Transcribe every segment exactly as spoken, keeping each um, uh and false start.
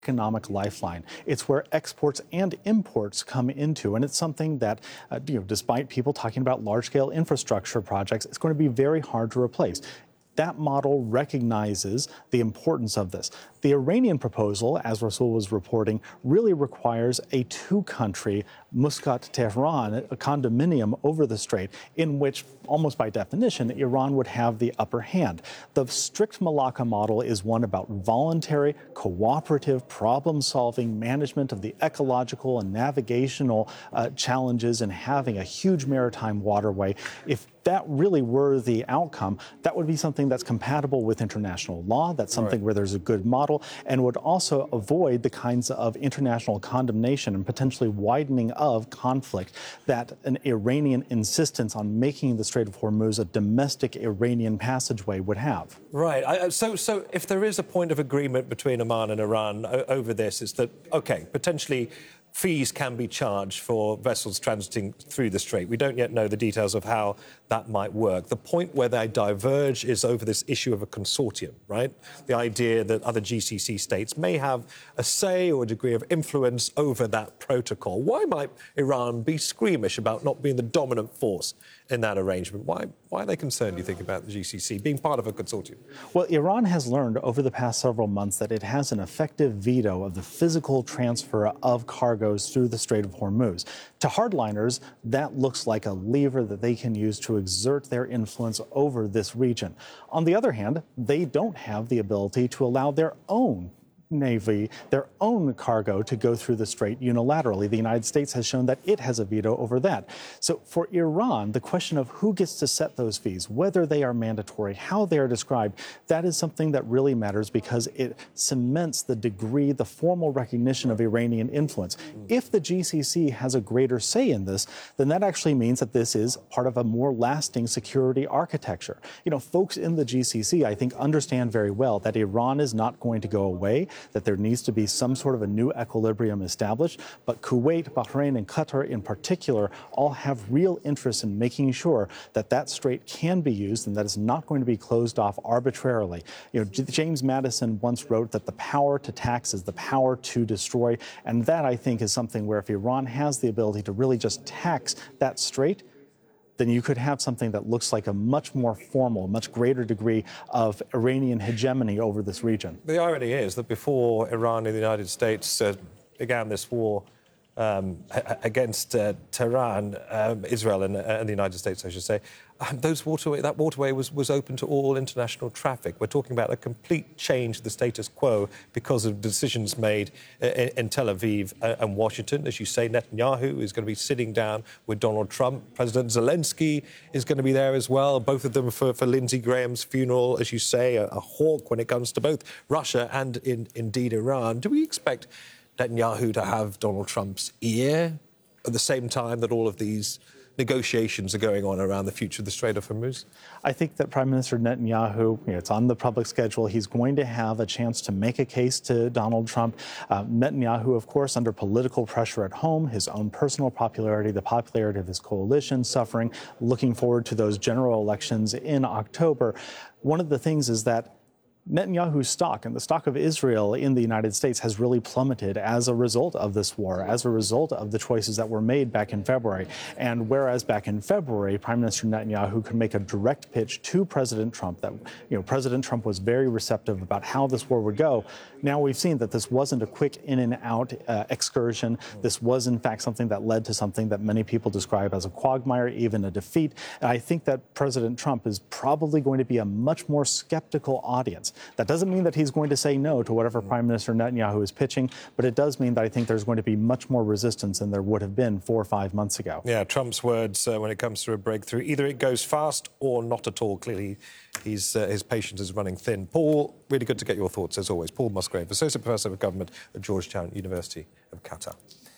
economic lifeline. It's where exports and imports come into, and it's something that, uh, you know, despite people talking about large-scale infrastructure projects, it's going to be very hard to replace. That model recognizes the importance of this. The Iranian proposal, as Rasul was reporting, really requires a two-country Muscat-Tehran, a condominium over the strait, in which, almost by definition, Iran would have the upper hand. The strict Malacca model is one about voluntary, cooperative, problem-solving management of the ecological and navigational uh, challenges and having a huge maritime waterway. If that really were the outcome, that would be something that's compatible with international law. That's something right. where there's a good model and would also avoid the kinds of international condemnation and potentially widening of conflict that an Iranian insistence on making the Strait of Hormuz a domestic Iranian passageway would have. Right. I, so, so if there is a point of agreement between Oman and Iran o- over this, it's that, OK, potentially fees can be charged for vessels transiting through the strait. We don't yet know the details of how that might work. The point where they diverge is over this issue of a consortium, right? The idea that other G C C states may have a say or a degree of influence over that protocol. Why might Iran be squeamish about not being the dominant force in that arrangement? Why, why are they concerned, do you think, about the G C C being part of a consortium? Well, Iran has learned over the past several months that it has an effective veto of the physical transfer of cargoes through the Strait of Hormuz. To hardliners, that looks like a lever that they can use to exert their influence over this region. On the other hand, they don't have the ability to allow their own Navy, their own cargo to go through the strait unilaterally. The United States has shown that it has a veto over that. So for Iran, the question of who gets to set those fees, whether they are mandatory, how they are described, that is something that really matters because it cements the degree, the formal recognition of Iranian influence. If the G C C has a greater say in this, then that actually means that this is part of a more lasting security architecture. You know, folks in the G C C, I think, understand very well that Iran is not going to go away, that there needs to be some sort of a new equilibrium established. But Kuwait, Bahrain, and Qatar in particular all have real interest in making sure that that strait can be used and that it's not going to be closed off arbitrarily. You know, James Madison once wrote that the power to tax is the power to destroy. And that, I think, is something where if Iran has the ability to really just tax that strait, then you could have something that looks like a much more formal, much greater degree of Iranian hegemony over this region. The irony is that before Iran and the United States uh, began this war um, against uh, Tehran, um, Israel and, uh, and the United States, I should say, um, those waterway, that waterway was, was open to all international traffic. We're talking about a complete change of the status quo because of decisions made in, in Tel Aviv and Washington. As you say, Netanyahu is going to be sitting down with Donald Trump. President Zelensky is going to be there as well, both of them for, for Lindsey Graham's funeral, as you say, a, a hawk when it comes to both Russia and in, indeed Iran. Do we expect Netanyahu to have Donald Trump's ear at the same time that all of these negotiations are going on around the future of the Strait of Hormuz? I think that Prime Minister Netanyahu, you know, it's on the public schedule. He's going to have a chance to make a case to Donald Trump. Uh, Netanyahu, of course, under political pressure at home, his own personal popularity, the popularity of his coalition suffering, looking forward to those general elections in October. One of the things is that Netanyahu's stock and the stock of Israel in the United States has really plummeted as a result of this war, as a result of the choices that were made back in February. And whereas back in February, Prime Minister Netanyahu could make a direct pitch to President Trump that, you know, President Trump was very receptive about how this war would go. Now we've seen that this wasn't a quick in and out uh, excursion. This was, in fact, something that led to something that many people describe as a quagmire, even a defeat. And I think that President Trump is probably going to be a much more skeptical audience. That doesn't mean that he's going to say no to whatever Prime Minister Netanyahu is pitching, but it does mean that I think there's going to be much more resistance than there would have been four or five months ago. Yeah, Trump's words uh, when it comes to a breakthrough, either it goes fast or not at all. Clearly, he's, uh, his patience is running thin. Paul, really good to get your thoughts, as always. Paul Musgrave, Associate Professor of Government at Georgetown University of Qatar.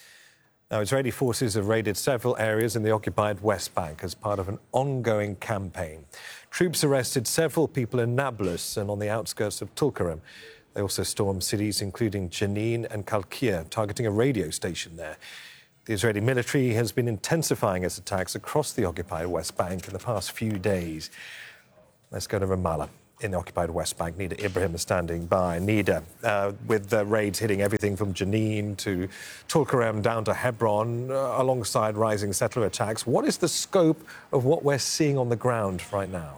Now, Israeli forces have raided several areas in the occupied West Bank as part of an ongoing campaign. Troops arrested several people in Nablus and on the outskirts of Tulkarem. They also stormed cities including Jenin and Kalkia, targeting a radio station there. The Israeli military has been intensifying its attacks across the occupied West Bank in the past few days. Let's go to Ramallah. in the occupied West Bank. Nida Ibrahim is standing by. Nida, uh, with the raids hitting everything from Jenin to Tulkarem down to Hebron, uh, alongside rising settler attacks, what is the scope of what we're seeing on the ground right now?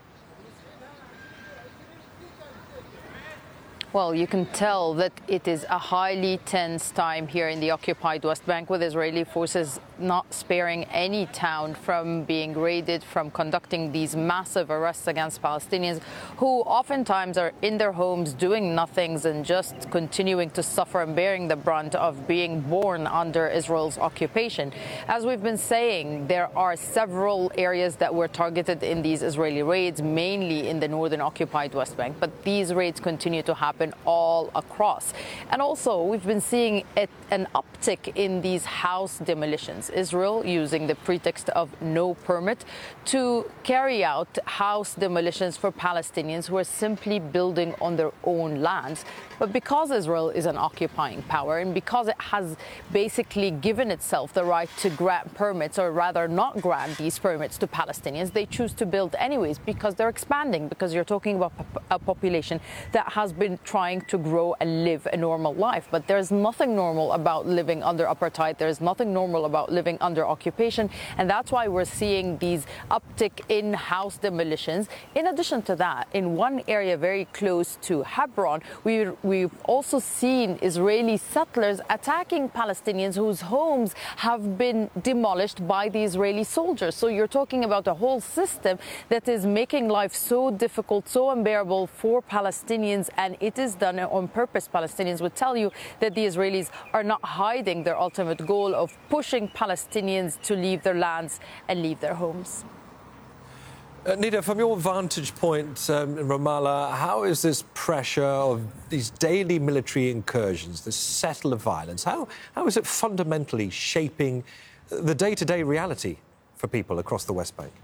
Well, you can tell that it is a highly tense time here in the occupied West Bank, with Israeli forces not sparing any town from being raided, from conducting these massive arrests against Palestinians who oftentimes are in their homes doing nothings and just continuing to suffer and bearing the brunt of being born under Israel's occupation. As we've been saying, there are several areas that were targeted in these Israeli raids, mainly in the northern occupied West Bank, but these raids continue to happen all across. And also, we've been seeing it, an uptick in these house demolitions. Israel using the pretext of no permit to carry out house demolitions for Palestinians who are simply building on their own lands. But because Israel is an occupying power, and because it has basically given itself the right to grant permits, or rather not grant these permits to Palestinians, they choose to build anyways because they're expanding, because you're talking about a population that has been trying to grow and live a normal life. But there's nothing normal about living under apartheid. There's nothing normal about living under occupation. And that's why we're seeing these uptick in house demolitions. In addition to that, in one area very close to Hebron, we We've also seen Israeli settlers attacking Palestinians whose homes have been demolished by the Israeli soldiers. So you're talking about a whole system that is making life so difficult, so unbearable for Palestinians, and it is done on purpose. Palestinians would tell you that the Israelis are not hiding their ultimate goal of pushing Palestinians to leave their lands and leave their homes. Uh, Nida, from your vantage point um, in Ramallah, how is this pressure of these daily military incursions, this settler violence, how, how is it fundamentally shaping the day-to-day reality for people across the West Bank?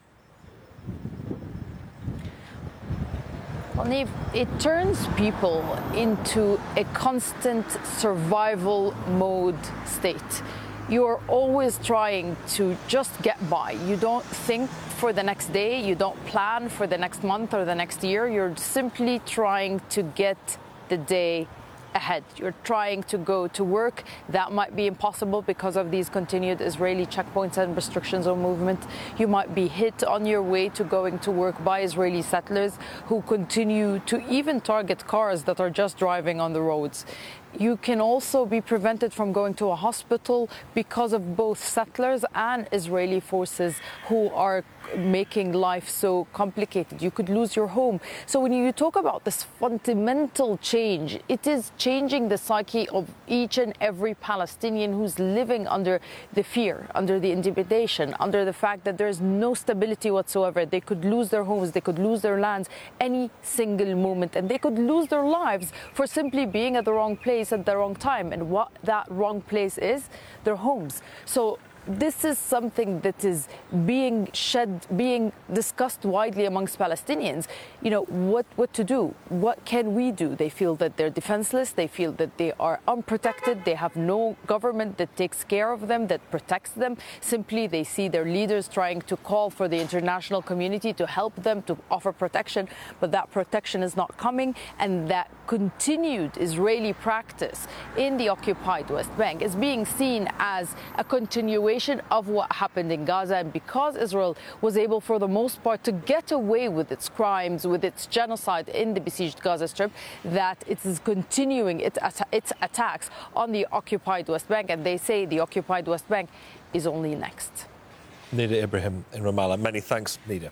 Well, Niamh, it turns people into a constant survival mode state. You're always trying to just get by. You don't think for the next day. You don't plan for the next month or the next year. You're simply trying to get the day ahead. You're trying to go to work. That might be impossible because of these continued Israeli checkpoints and restrictions on movement. You might be hit on your way to going to work by Israeli settlers who continue to even target cars that are just driving on the roads. You can also be prevented from going to a hospital because of both settlers and Israeli forces who are making life so complicated. You could lose your home. So when you talk about this fundamental change, it is changing the psyche of each and every Palestinian who's living under the fear, under the intimidation, under the fact that there's no stability whatsoever. They could lose their homes, they could lose their lands any single moment, and they could lose their lives for simply being at the wrong place at the wrong time. And what that wrong place is, their homes. So this is something that is being shed, being discussed widely amongst Palestinians. You know, what, what to do? What can we do? They feel that they're defenseless. They feel that they are unprotected. They have no government that takes care of them, that protects them. Simply, they see their leaders trying to call for the international community to help them, to offer protection. But that protection is not coming. And that continued Israeli practice in the occupied West Bank is being seen as a continuation of what happened in Gaza. And because Israel was able, for the most part, to get away with its crimes, with its genocide in the besieged Gaza Strip, that it is continuing its, its attacks on the occupied West Bank. And they say the occupied West Bank is only next. Nida Ibrahim in Ramallah. Many thanks, Nida.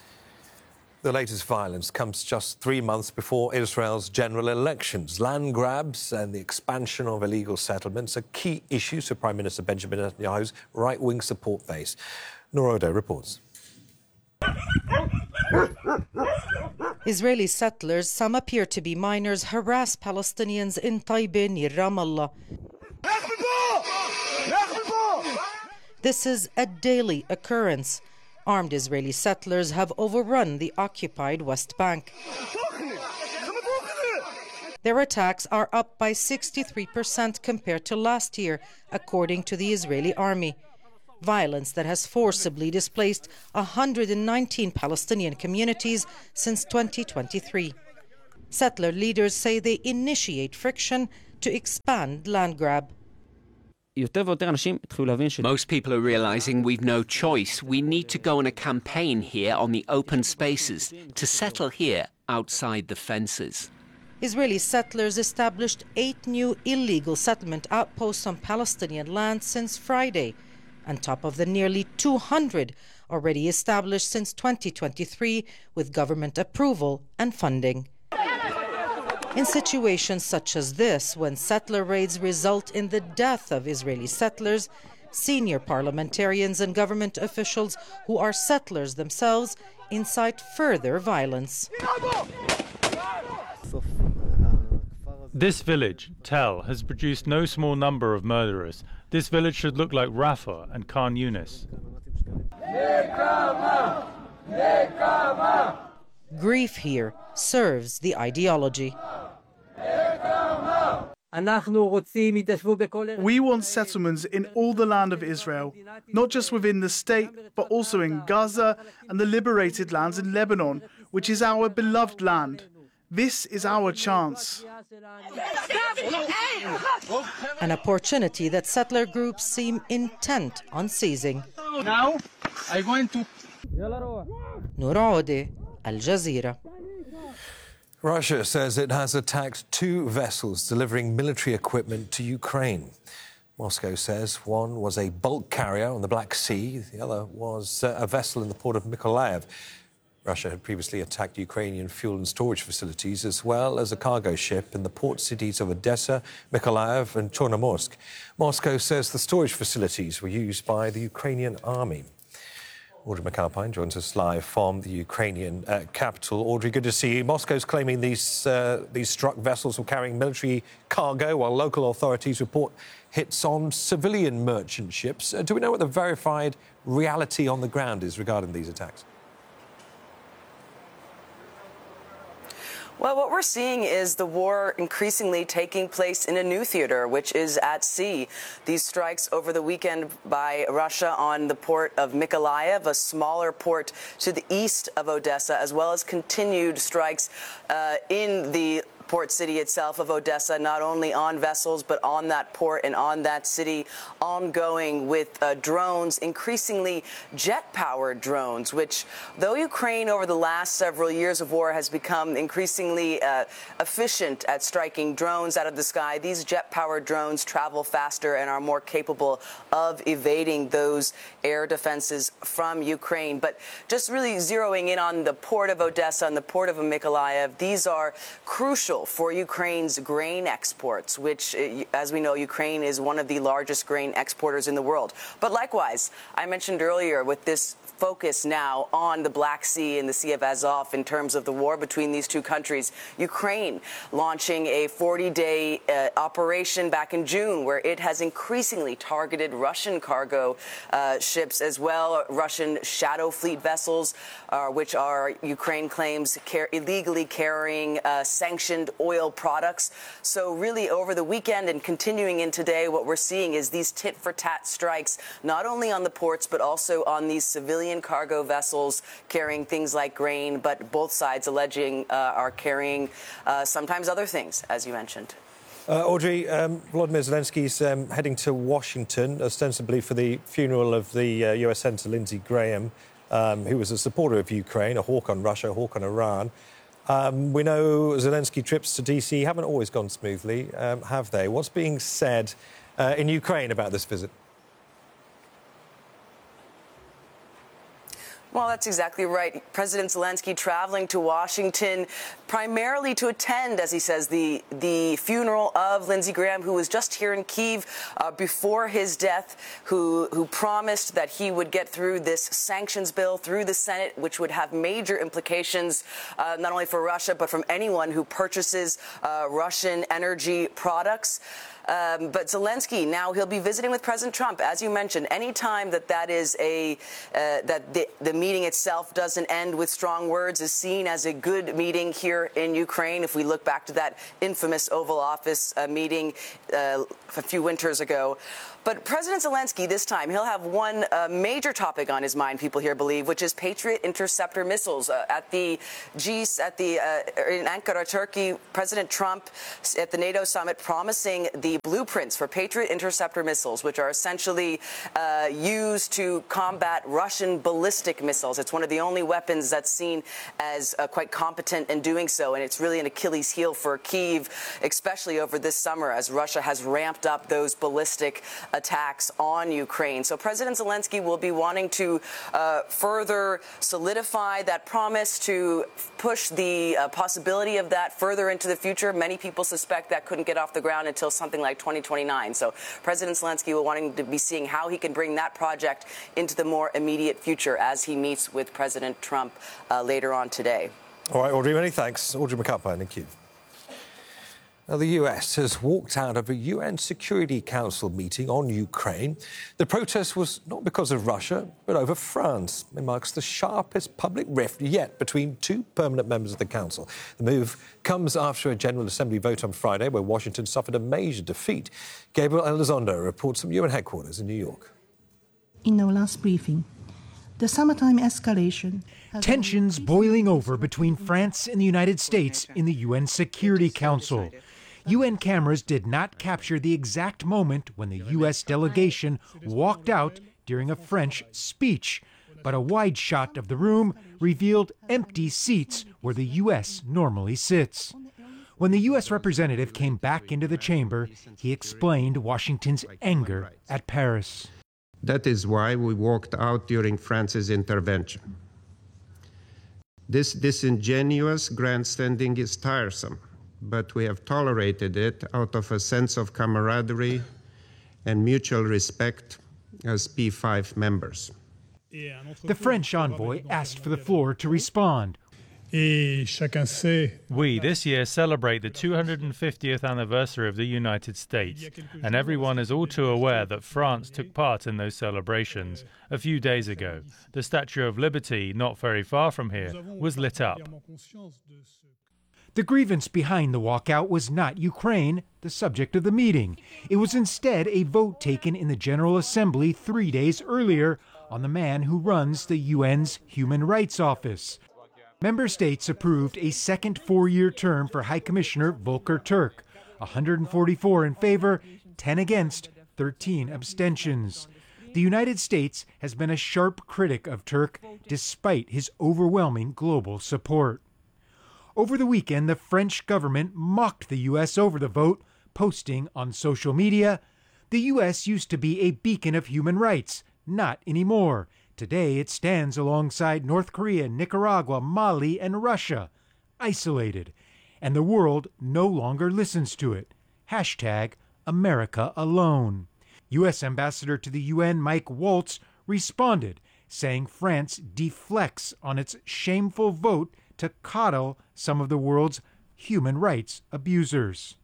The latest violence comes just three months before Israel's general elections. Land grabs and the expansion of illegal settlements are key issues for Prime Minister Benjamin Netanyahu's right-wing support base. Noor Odeh reports. Israeli settlers, some appear to be minors, harass Palestinians in Taiba near Ramallah. This is a daily occurrence. Armed Israeli settlers have overrun the occupied West Bank. Their attacks are up by sixty-three percent compared to last year, according to the Israeli army. violence that has forcibly displaced one hundred nineteen Palestinian communities since twenty twenty-three. Settler leaders say they initiate friction to expand land grab. Most people are realizing we've no choice. We need to go on a campaign here on the open spaces to settle here outside the fences. Israeli settlers established eight new illegal settlement outposts on Palestinian land since Friday, on top of the nearly two hundred already established since twenty twenty-three with government approval and funding. In situations such as this, when settler raids result in the death of Israeli settlers, senior parliamentarians and government officials who are settlers themselves incite further violence. This village, Tel, has produced no small number of murderers. This village should look like Rafah and Khan Yunis. Grief here serves the ideology. We want settlements in all the land of Israel, not just within the state, but also in Gaza and the liberated lands in Lebanon, which is our beloved land. This is our chance. An opportunity that settler groups seem intent on seizing. Now, I'm going to... Noor Aode, Al Jazeera. Russia says it has attacked two vessels delivering military equipment to Ukraine. Moscow says one was a bulk carrier on the Black Sea. The other was uh, a vessel in the port of Mykolaiv. Russia had previously attacked Ukrainian fuel and storage facilities, as well as a cargo ship in the port cities of Odessa, Mykolaiv and Chornomorsk. Moscow says the storage facilities were used by the Ukrainian army. Audrey McAlpine joins us live from the Ukrainian uh, capital. Audrey, good to see you. Moscow's claiming these, uh, these struck vessels were carrying military cargo, while local authorities report hits on civilian merchant ships. Uh, do we know what the verified reality on the ground is regarding these attacks? Well, what we're seeing is the war increasingly taking place in a new theater, which is at sea. These strikes over the weekend by Russia on the port of Mykolaiv, a smaller port to the east of Odessa, as well as continued strikes uh, in the port city itself of Odessa, not only on vessels, but on that port and on that city, ongoing with uh, drones, increasingly jet-powered drones, which, though Ukraine over the last several years of war has become increasingly uh, efficient at striking drones out of the sky, these jet-powered drones travel faster and are more capable of evading those air defenses from Ukraine. But just really zeroing in on the port of Odessa and the port of Mykolaiv, these are crucial for Ukraine's grain exports, which, as we know, Ukraine is one of the largest grain exporters in the world. But likewise, I mentioned earlier with this focus now on the Black Sea and the Sea of Azov in terms of the war between these two countries. Ukraine launching a forty-day uh, operation back in June where it has increasingly targeted Russian cargo uh, ships as well, Russian shadow fleet vessels, uh, which are, Ukraine claims, car- illegally carrying uh, sanctioned oil products. So really over the weekend and continuing in today, what we're seeing is these tit-for-tat strikes, not only on the ports, but also on these civilian cargo vessels carrying things like grain, but both sides alleging uh, are carrying uh, sometimes other things, as you mentioned. Uh, Audrey, um, Volodymyr Zelensky's um, heading to Washington, ostensibly for the funeral of the uh, U S Senator Lindsey Graham, um, who was a supporter of Ukraine, a hawk on Russia, a hawk on Iran. Um, we know Zelensky trips to D C haven't always gone smoothly, um, have they? What's being said uh, in Ukraine about this visit? Well, that's exactly right. President Zelensky traveling to Washington primarily to attend, as he says, the the funeral of Lindsey Graham, who was just here in Kyiv uh, before his death, who who promised that he would get through this sanctions bill through the Senate, which would have major implications uh, not only for Russia, but from anyone who purchases uh, Russian energy products. Um, but Zelensky, now he'll be visiting with President Trump. As you mentioned, any time that that is a, uh, that the, the meeting itself doesn't end with strong words is seen as a good meeting here in Ukraine. If we look back to that infamous Oval Office uh, meeting uh, a few winters ago. But President Zelensky, this time, he'll have one uh, major topic on his mind, people here believe, which is Patriot interceptor missiles. Uh, at the G, at the uh, in Ankara, Turkey, President Trump at the NATO summit promising the blueprints for Patriot interceptor missiles, which are essentially uh, used to combat Russian ballistic missiles. It's one of the only weapons that's seen as uh, quite competent in doing so, and it's really an Achilles heel for Kyiv, especially over this summer, as Russia has ramped up those ballistic attacks on Ukraine. So President Zelensky will be wanting to uh, further solidify that promise, to push the uh, possibility of that further into the future. Many people suspect that couldn't get off the ground until something like twenty twenty-nine. So President Zelensky will wanting to be seeing how he can bring that project into the more immediate future as he meets with President Trump uh, later on today. All right, Audrey, many thanks. Audrey McAlpine, thank you. Now, the U S has walked out of a U N Security Council meeting on Ukraine. The protest was not because of Russia, but over France. It marks the sharpest public rift yet between two permanent members of the Council. The move comes after a General Assembly vote on Friday where Washington suffered a major defeat. Gabriel Elizondo reports from U N headquarters in New York. In our last briefing, the summertime escalation... Tensions boiling over between France and the United States in the U N Security Council. U N cameras did not capture the exact moment when the U S delegation walked out during a French speech, but a wide shot of the room revealed empty seats where the U S normally sits. When the U S representative came back into the chamber, he explained Washington's anger at Paris. That is why we walked out during France's intervention. This disingenuous grandstanding is tiresome, but we have tolerated it out of a sense of camaraderie and mutual respect as P five members. The French envoy asked for the floor to respond. We this year celebrate the two hundred fiftieth anniversary of the United States, and everyone is all too aware that France took part in those celebrations. A few days ago, the Statue of Liberty, not very far from here, was lit up. The grievance behind the walkout was not Ukraine, the subject of the meeting. It was instead a vote taken in the General Assembly three days earlier on the man who runs the U N's Human Rights Office. Member states approved a second four-year term for High Commissioner Volker Turk, one hundred forty-four in favor, ten against, thirteen abstentions. The United States has been a sharp critic of Turk despite his overwhelming global support. Over the weekend, the French government mocked the U S over the vote, posting on social media, "The U S used to be a beacon of human rights, not anymore. Today it stands alongside North Korea, Nicaragua, Mali, and Russia, isolated, and the world no longer listens to it. Hashtag America alone." U S Ambassador to the U N Mike Waltz responded, saying France deflects on its shameful vote to coddle some of the world's human rights abusers.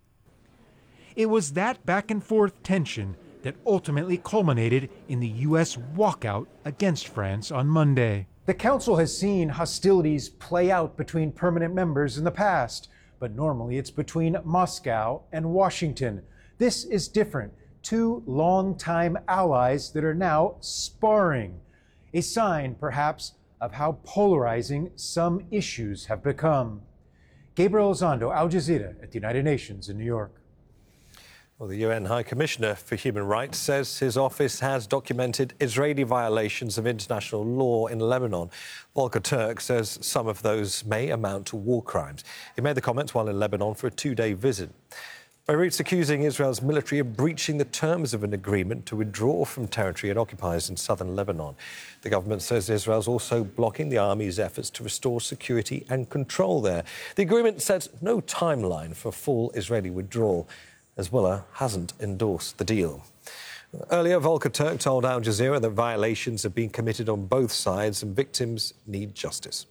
It was that back-and-forth tension that ultimately culminated in the U S walkout against France on Monday. The Council has seen hostilities play out between permanent members in the past, but normally it's between Moscow and Washington. This is different. Two longtime allies that are now sparring. A sign, perhaps, of how polarizing some issues have become. Gabriel Elizondo, Al Jazeera at the United Nations in New York. Well, the U N High Commissioner for Human Rights says his office has documented Israeli violations of international law in Lebanon. Volker Turk says some of those may amount to war crimes. He made the comments while in Lebanon for a two-day visit. Beirut's accusing Israel's military of breaching the terms of an agreement to withdraw from territory it occupies in southern Lebanon. The government says Israel's also blocking the army's efforts to restore security and control there. The agreement sets no timeline for full Israeli withdrawal. Hezbollah hasn't endorsed the deal. Earlier, Volker Turk told Al Jazeera that violations have been committed on both sides and victims need justice.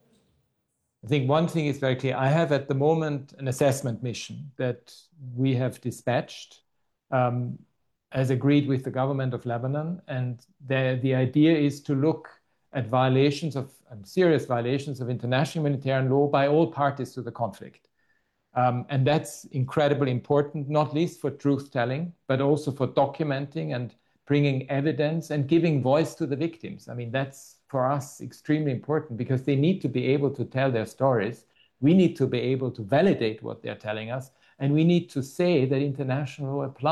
I think one thing is very clear. I have at the moment an assessment mission that we have dispatched um, has agreed with the government of Lebanon. And the, the idea is to look at violations of, um, serious violations of international humanitarian law by all parties to the conflict. Um, and that's incredibly important, not least for truth-telling, but also for documenting and bringing evidence and giving voice to the victims. I mean, that's for us extremely important because they need to be able to tell their stories. We need to be able to validate what they're telling us, and we need to say that international law applies.